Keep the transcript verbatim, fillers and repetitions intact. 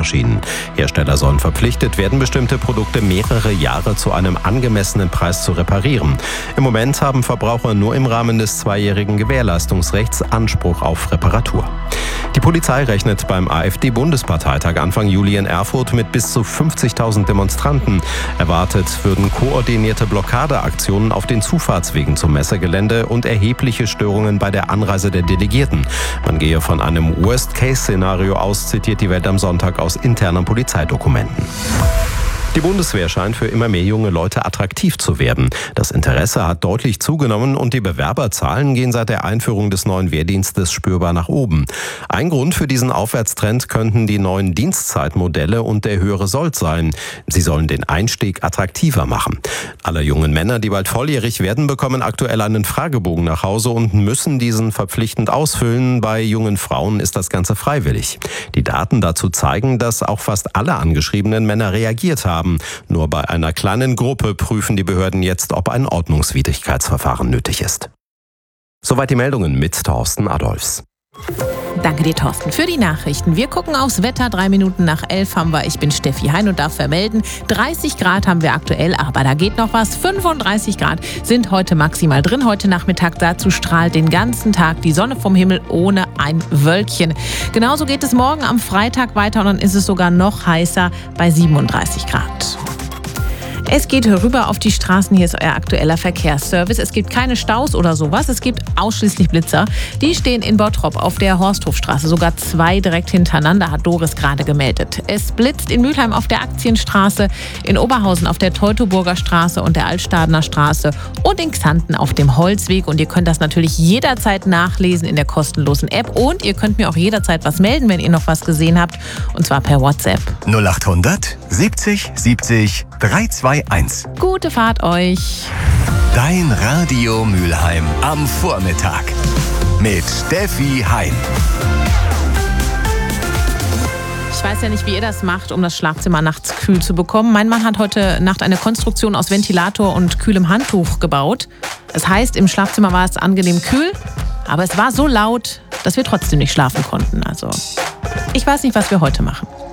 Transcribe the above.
Waschmaschinen. Hersteller sollen verpflichtet werden, bestimmte Produkte mehrere Jahre zu einem angemessenen Preis zu reparieren. Im Moment haben Verbraucher nur im Rahmen des zweijährigen Gewährleistungsrechts Anspruch auf Reparatur. Die Polizei rechnet beim AfD-Bundesparteitag Anfang Juli in Erfurt mit bis zu fünfzigtausend Demonstranten. Erwartet würden koordinierte Blockadeaktionen auf den Zufahrtswegen zum Messegelände und erhebliche Störungen bei der Anreise der Delegierten. Man gehe von einem Worst-Case-Szenario aus, zitiert die Welt am Sonntag aus internen Polizeidokumenten. Die Bundeswehr scheint für immer mehr junge Leute attraktiv zu werden. Das Interesse hat deutlich zugenommen und die Bewerberzahlen gehen seit der Einführung des neuen Wehrdienstes spürbar nach oben. Ein Grund für diesen Aufwärtstrend könnten die neuen Dienstzeitmodelle und der höhere Sold sein. Sie sollen den Einstieg attraktiver machen. Alle jungen Männer, die bald volljährig werden, bekommen aktuell einen Fragebogen nach Hause und müssen diesen verpflichtend ausfüllen. Bei jungen Frauen ist das Ganze freiwillig. Die Daten dazu zeigen, dass auch fast alle angeschriebenen Männer reagiert haben. Nur bei einer kleinen Gruppe prüfen die Behörden jetzt, ob ein Ordnungswidrigkeitsverfahren nötig ist. Soweit die Meldungen mit Thorsten Adolfs. Danke dir, Thorsten, für die Nachrichten. Wir gucken aufs Wetter. Drei Minuten nach elf haben wir. Ich bin Steffi Hein und darf vermelden, dreißig Grad haben wir aktuell, aber da geht noch was. fünfunddreißig Grad sind heute maximal drin. Heute Nachmittag dazu strahlt den ganzen Tag die Sonne vom Himmel ohne ein Wölkchen. Genauso geht es morgen am Freitag weiter und dann ist es sogar noch heißer bei siebenunddreißig Grad. Es geht rüber auf die Straßen. Hier ist euer aktueller Verkehrsservice. Es gibt keine Staus oder sowas. Es gibt ausschließlich Blitzer. Die stehen in Bottrop auf der Horsthofstraße. Sogar zwei direkt hintereinander, hat Doris gerade gemeldet. Es blitzt in Mülheim auf der Aktienstraße, in Oberhausen auf der Teutoburger Straße und der Altstadener Straße und in Xanten auf dem Holzweg. Und ihr könnt das natürlich jederzeit nachlesen in der kostenlosen App. Und ihr könnt mir auch jederzeit was melden, wenn ihr noch was gesehen habt. Und zwar per WhatsApp. null achthundert siebzig siebzig dreihunderteinundzwanzig. Gute Fahrt euch. Dein Radio Mülheim am Vormittag mit Steffi Hein. Ich weiß ja nicht, wie ihr das macht, um das Schlafzimmer nachts kühl zu bekommen. Mein Mann hat heute Nacht eine Konstruktion aus Ventilator und kühlem Handtuch gebaut. Das heißt, im Schlafzimmer war es angenehm kühl, aber es war so laut, dass wir trotzdem nicht schlafen konnten. Also, ich weiß nicht, was wir heute machen.